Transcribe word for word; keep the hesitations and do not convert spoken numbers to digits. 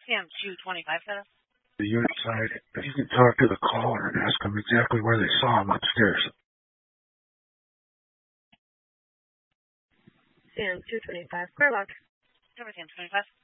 C M two twenty-five status. The unit side, if you can talk to the caller and ask them exactly where they saw him upstairs. C M two twenty-five, clear lock. Cover C M twenty-five.